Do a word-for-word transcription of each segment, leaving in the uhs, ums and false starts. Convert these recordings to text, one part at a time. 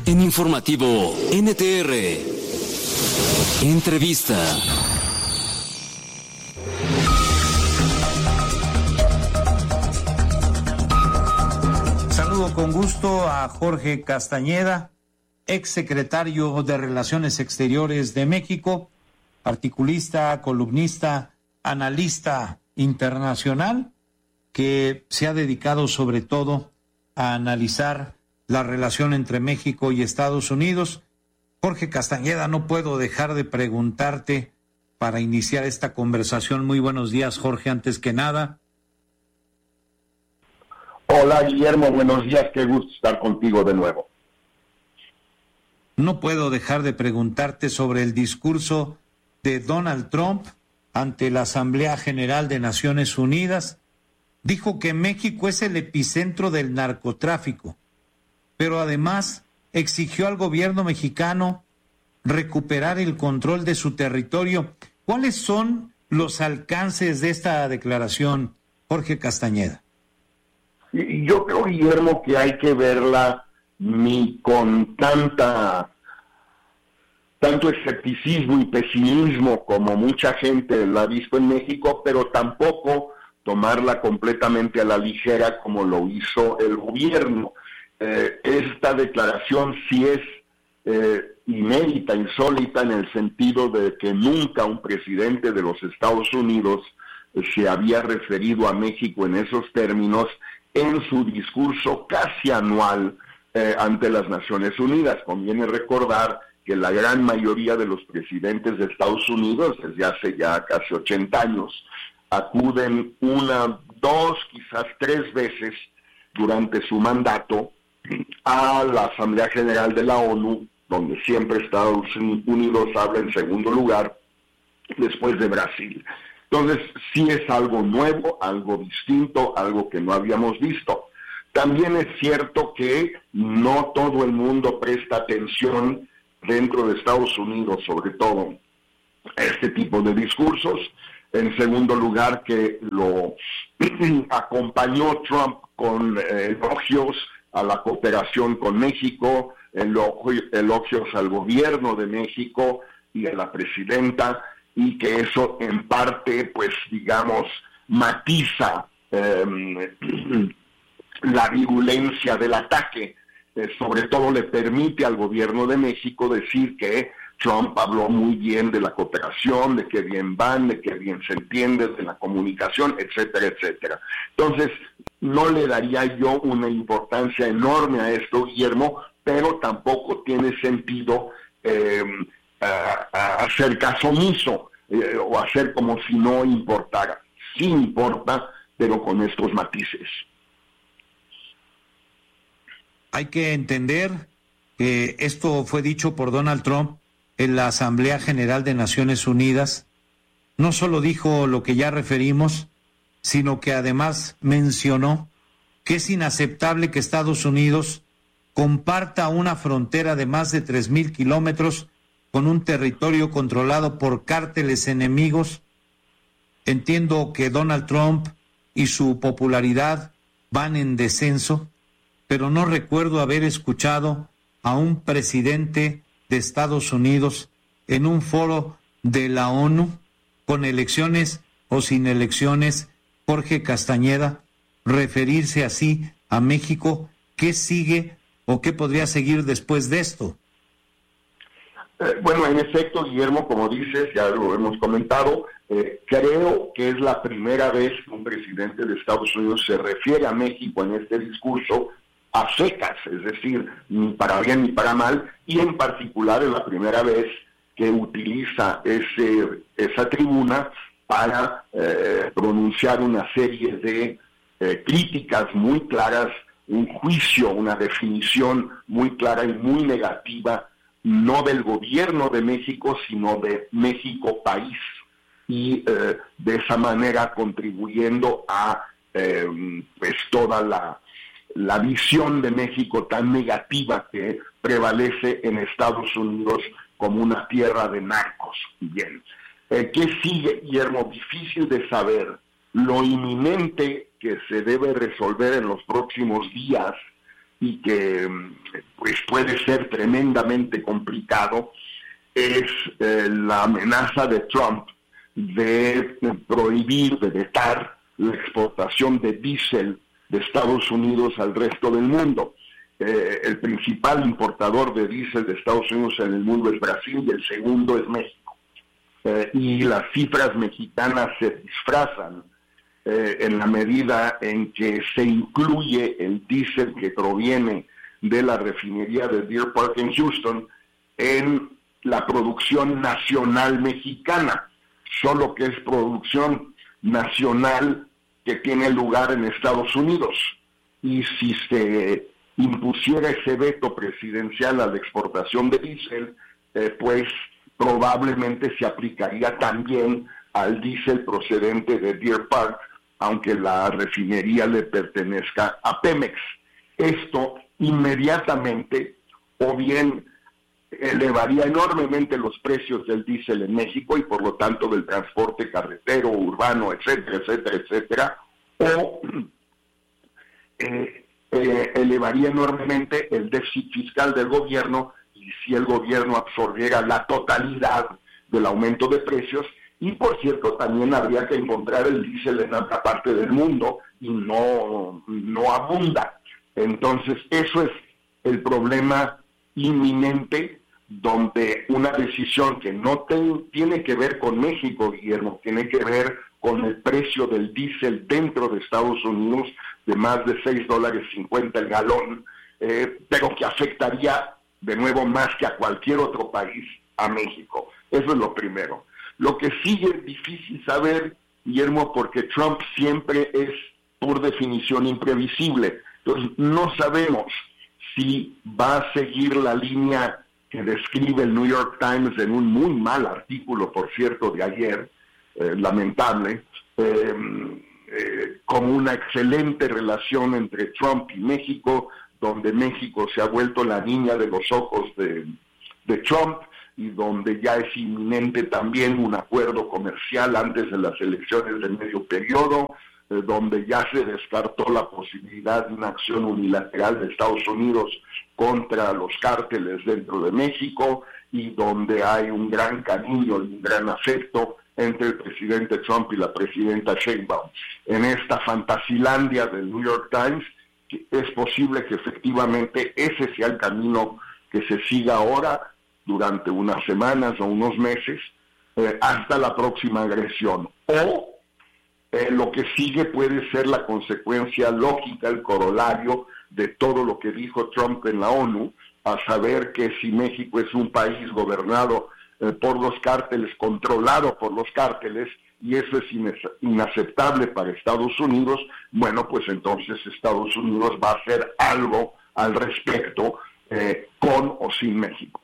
En Informativo N T R. Entrevista. Saludo con gusto a Jorge Castañeda, exsecretario de Relaciones Exteriores de México, articulista, columnista, analista internacional, que se ha dedicado sobre todo a analizar la relación entre México y Estados Unidos. Jorge Castañeda, no puedo dejar de preguntarte para iniciar esta conversación. Muy buenos días, Jorge, antes que nada. Hola, Guillermo, buenos días, qué gusto estar contigo de nuevo. No puedo dejar de preguntarte sobre el discurso de Donald Trump ante la Asamblea General de Naciones Unidas. Dijo que México es el epicentro del narcotráfico, pero además exigió al gobierno mexicano recuperar el control de su territorio. ¿Cuáles son los alcances de esta declaración, Jorge Castañeda? Yo creo, Guillermo, que hay que verla ni con tanta tanto escepticismo y pesimismo como mucha gente la ha visto en México, pero tampoco tomarla completamente a la ligera como lo hizo el gobierno. Eh, esta declaración sí es eh, inédita, insólita, en el sentido de que nunca un presidente de los Estados Unidos eh, se había referido a México en esos términos en su discurso casi anual eh, ante las Naciones Unidas. Conviene recordar que la gran mayoría de los presidentes de Estados Unidos, desde hace ya casi ochenta años, acuden una, dos, quizás tres veces durante su mandato a la Asamblea General de la ONU, donde siempre Estados Unidos habla en segundo lugar, después de Brasil. Entonces, sí es algo nuevo, algo distinto, algo que no habíamos visto. También es cierto que no todo el mundo presta atención dentro de Estados Unidos, sobre todo, a este tipo de discursos. En segundo lugar, que lo acompañó Trump con eh, elogios a la cooperación con México, elogios al gobierno de México y a la presidenta, y que eso en parte, pues, digamos, matiza eh, la virulencia del ataque. Eh, sobre todo le permite al gobierno de México decir que Trump habló muy bien de la cooperación, de que bien van, de que bien se entiende, de la comunicación, etcétera, etcétera. Entonces, no le daría yo una importancia enorme a esto, Guillermo, pero tampoco tiene sentido eh, a, a hacer caso omiso eh, o hacer como si no importara. Sí importa, pero con estos matices. Hay que entender que esto fue dicho por Donald Trump en la Asamblea General de Naciones Unidas. No solo dijo lo que ya referimos, sino que además mencionó que es inaceptable que Estados Unidos comparta una frontera de más de tres mil kilómetros con un territorio controlado por cárteles enemigos. Entiendo que Donald Trump y su popularidad van en descenso, pero no recuerdo haber escuchado a un presidente de Estados Unidos en un foro de la ONU, con elecciones o sin elecciones, Jorge Castañeda, referirse así a México. ¿Qué sigue o qué podría seguir después de esto? Eh, bueno, en efecto, Guillermo, como dices, ya lo hemos comentado, eh, creo que es la primera vez que un presidente de Estados Unidos se refiere a México en este discurso a secas, es decir, ni para bien ni para mal, y en particular es la primera vez que utiliza ese, esa tribuna para eh, pronunciar una serie de eh, críticas muy claras, un juicio, una definición muy clara y muy negativa, no del gobierno de México, sino de México país, y eh, de esa manera contribuyendo a eh, pues toda la la visión de México tan negativa que prevalece en Estados Unidos como una tierra de narcos. Bien, eh, ¿qué sigue, Guillermo? Difícil de saber. Lo inminente que se debe resolver en los próximos días y que pues puede ser tremendamente complicado, es eh, la amenaza de Trump de prohibir, de vetar la exportación de diésel de Estados Unidos al resto del mundo. Eh, el principal importador de diésel de Estados Unidos en el mundo es Brasil y el segundo es México. Eh, y las cifras mexicanas se disfrazan eh, en la medida en que se incluye el diésel que proviene de la refinería de Deer Park en Houston en la producción nacional mexicana, solo que es producción nacional que tiene lugar en Estados Unidos. Y si se impusiera ese veto presidencial a la exportación de diésel, eh, pues probablemente se aplicaría también al diésel procedente de Deer Park, aunque la refinería le pertenezca a Pemex. Esto inmediatamente o bien elevaría enormemente los precios del diésel en México y por lo tanto del transporte carretero, urbano, etcétera, etcétera, etcétera, o eh, eh, elevaría enormemente el déficit fiscal del gobierno, y si el gobierno absorbiera la totalidad del aumento de precios. Y por cierto, también habría que encontrar el diésel en otra parte del mundo y no, no abunda. Entonces, eso es el problema inminente, donde una decisión que no te, tiene que ver con México, Guillermo, tiene que ver con el precio del diésel dentro de Estados Unidos de más de seis dólares cincuenta el galón, eh, pero que afectaría de nuevo más que a cualquier otro país a México. Eso es lo primero. Lo que sigue es difícil saber, Guillermo, porque Trump siempre es por definición imprevisible. Entonces no sabemos si va a seguir la línea que describe el New York Times en un muy mal artículo, por cierto, de ayer, eh, lamentable, eh, eh, como una excelente relación entre Trump y México, donde México se ha vuelto la niña de los ojos de, de Trump, y donde ya es inminente también un acuerdo comercial antes de las elecciones de medio periodo, eh, donde ya se descartó la posibilidad de una acción unilateral de Estados Unidos contra los cárteles dentro de México, y donde hay un gran cariño y un gran afecto entre el presidente Trump y la presidenta Sheinbaum. En esta fantasilandia del New York Times, es posible que efectivamente ese sea el camino que se siga ahora durante unas semanas o unos meses, eh, hasta la próxima agresión. O eh, lo que sigue puede ser la consecuencia lógica, el corolario de todo lo que dijo Trump en la ONU, a saber que si México es un país gobernado eh, por los cárteles, controlado por los cárteles, y eso es inaceptable para Estados Unidos, bueno, pues entonces Estados Unidos va a hacer algo al respecto, eh, con o sin México.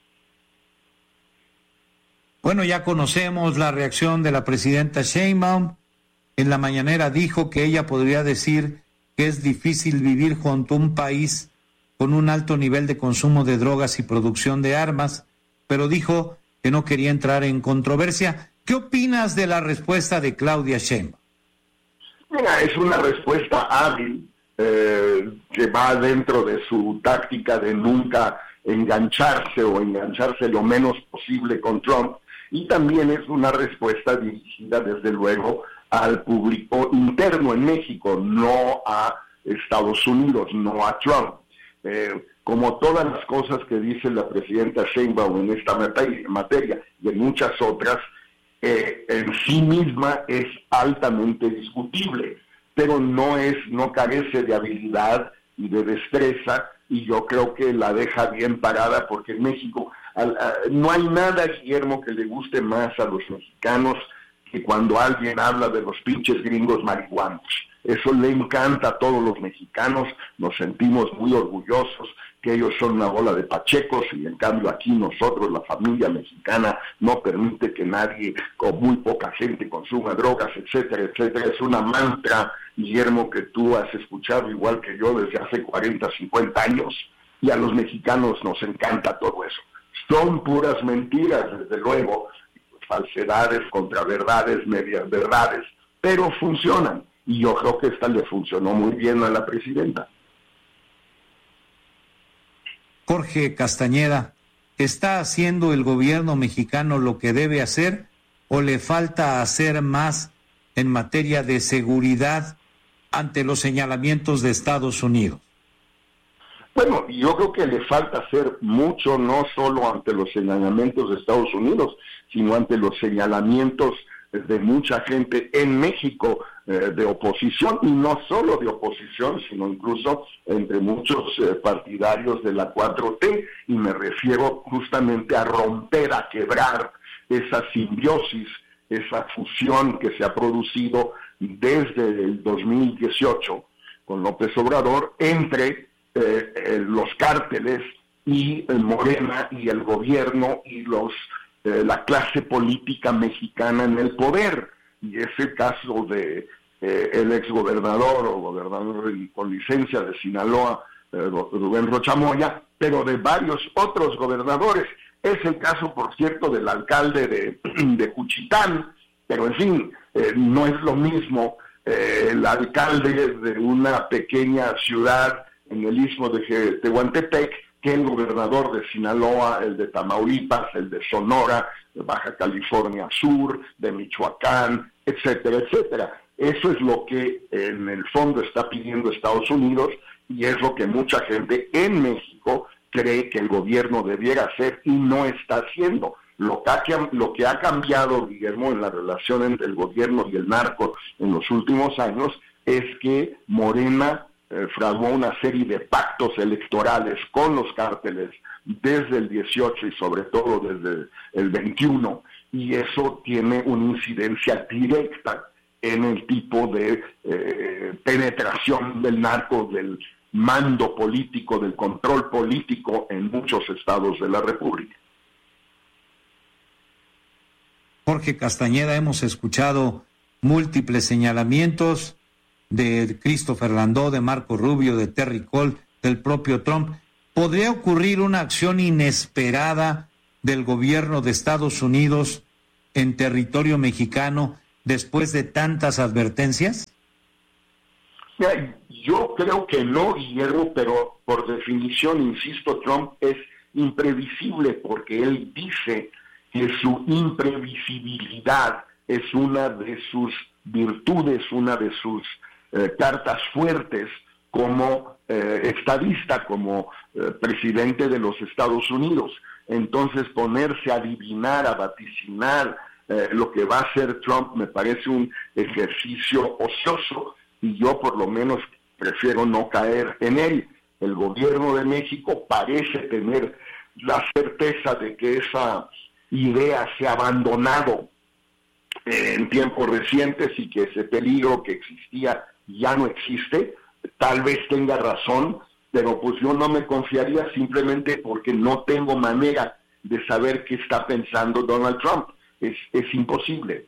Bueno, ya conocemos la reacción de la presidenta Sheinbaum. En la mañanera dijo que ella podría decir que es difícil vivir junto a un país con un alto nivel de consumo de drogas y producción de armas, pero dijo que no quería entrar en controversia. ¿Qué opinas de la respuesta de Claudia Sheinbaum? Mira, es una respuesta hábil, eh, que va dentro de su táctica de nunca engancharse o engancharse lo menos posible con Trump, y también es una respuesta dirigida desde luego al público interno en México, no a Estados Unidos, no a Trump. Eh, como todas las cosas que dice la presidenta Sheinbaum en esta materia, materia y en muchas otras, eh, en sí misma es altamente discutible, pero no es, no carece de habilidad y de destreza, y yo creo que la deja bien parada, porque en México al, a, no hay nada, Guillermo, que le guste más a los mexicanos que cuando alguien habla de los pinches gringos marihuanos. Eso le encanta a todos los mexicanos, nos sentimos muy orgullosos que ellos son una bola de pachecos, y en cambio aquí nosotros, la familia mexicana, no permite que nadie o muy poca gente consuma drogas, etcétera, etcétera. Es una mantra, Guillermo, que tú has escuchado igual que yo desde hace cuarenta, cincuenta años, y a los mexicanos nos encanta todo eso. Son puras mentiras, desde luego, falsedades, contraverdades, medias verdades, pero funcionan, y yo creo que esta le funcionó muy bien a la presidenta. Jorge Castañeda, ¿está haciendo el gobierno mexicano lo que debe hacer o le falta hacer más en materia de seguridad ante los señalamientos de Estados Unidos? Bueno, yo creo que le falta hacer mucho, no solo ante los señalamientos de Estados Unidos, sino ante los señalamientos de mucha gente en México eh, de oposición, y no solo de oposición, sino incluso entre muchos eh, partidarios de la cuatro T, y me refiero justamente a romper, a quebrar esa simbiosis, esa fusión que se ha producido desde el dos mil dieciocho con López Obrador entre eh, eh, los cárteles y el Morena y el gobierno y los eh, la clase política mexicana en el poder. Y es el caso de eh, el exgobernador o gobernador con licencia de Sinaloa, eh, Rubén Rocha Moya, pero de varios otros gobernadores. Es el caso, por cierto, del alcalde de, de Juchitán, pero en fin, eh, no es lo mismo eh, el alcalde de una pequeña ciudad en el istmo de Tehuantepec que el gobernador de Sinaloa, el de Tamaulipas, el de Sonora, de Baja California Sur, de Michoacán, etcétera, etcétera. Eso es lo que en el fondo está pidiendo Estados Unidos y es lo que mucha gente en México cree que el gobierno debiera hacer y no está haciendo. Lo que, ha, lo que ha cambiado, Guillermo, en la relación entre el gobierno y el narco en los últimos años es que Morena eh, fraguó una serie de pactos electorales con los cárteles desde el dieciocho y sobre todo desde el veintiuno, y eso tiene una incidencia directa en el tipo de eh, penetración del narco, del mando político, del control político en muchos estados de la República. Jorge Castañeda, hemos escuchado múltiples señalamientos de Christopher Landó, de Marco Rubio, de Terry Cole, del propio Trump. ¿Podría ocurrir una acción inesperada del gobierno de Estados Unidos en territorio mexicano después de tantas advertencias? Yo creo que no, Guillermo, pero por definición, insisto, Trump es imprevisible porque él dice que su imprevisibilidad es una de sus virtudes, una de sus eh, cartas fuertes como eh, estadista, como eh, presidente de los Estados Unidos. Entonces ponerse a adivinar, a vaticinar eh, lo que va a hacer Trump me parece un ejercicio ocioso y yo por lo menos prefiero no caer en él. El gobierno de México parece tener la certeza de que esa idea se ha abandonado en tiempos recientes y que ese peligro que existía ya no existe. Tal vez tenga razón, pero pues yo no me confiaría simplemente porque no tengo manera de saber qué está pensando Donald Trump. Es, es imposible.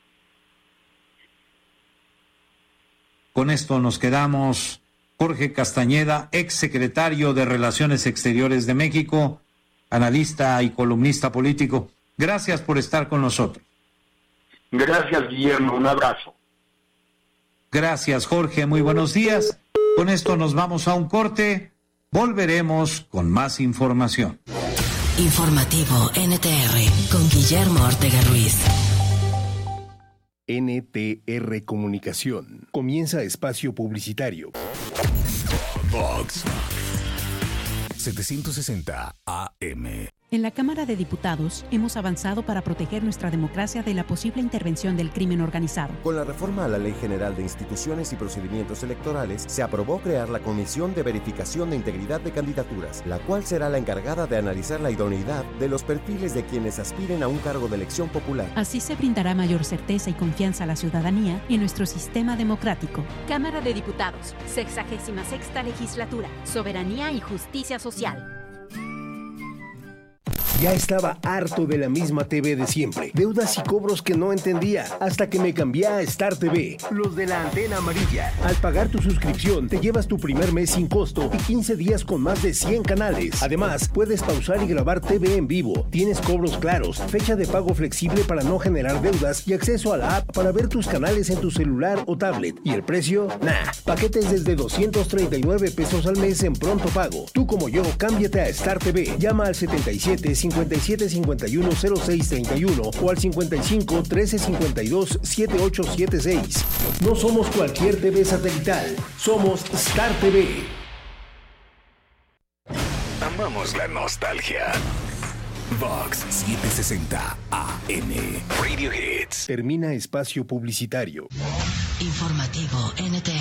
Con esto nos quedamos. Jorge Castañeda, ex secretario de Relaciones Exteriores de México, analista y columnista político. Gracias por estar con nosotros. Gracias, Guillermo. Un abrazo. Gracias, Jorge. Muy buenos días. Con esto nos vamos a un corte. Volveremos con más información. Informativo N T R con Guillermo Ortega Ruiz. N T R Comunicación. Comienza espacio publicitario. Vox setecientos sesenta A M. En la Cámara de Diputados hemos avanzado para proteger nuestra democracia de la posible intervención del crimen organizado. Con la reforma a la Ley General de Instituciones y Procedimientos Electorales, se aprobó crear la Comisión de Verificación de Integridad de Candidaturas, la cual será la encargada de analizar la idoneidad de los perfiles de quienes aspiren a un cargo de elección popular. Así se brindará mayor certeza y confianza a la ciudadanía y en nuestro sistema democrático. Cámara de Diputados, sexagésima sexta legislatura, soberanía y justicia social. Ya estaba harto de la misma T V de siempre. Deudas y cobros que no entendía. Hasta que me cambié a Star T V. Los de la antena amarilla. Al pagar tu suscripción, te llevas tu primer mes sin costo y quince días con más de cien canales. Además, puedes pausar y grabar T V en vivo. Tienes cobros claros, fecha de pago flexible para no generar deudas y acceso a la app para ver tus canales en tu celular o tablet. ¿Y el precio? Nah. Paquetes desde doscientos treinta y nueve pesos al mes en pronto pago. Tú como yo, cámbiate a Star T V. Llama al setenta y siete, cincuenta y siete, cincuenta y uno, cero seis treinta y uno o al cincuenta y cinco, trece, cincuenta y dos, setenta y ocho setenta y seis. No somos cualquier T V satelital. Somos Star T V. Amamos la nostalgia. Vox setecientos sesenta A M. Radio Hits. Termina espacio publicitario. Informativo N T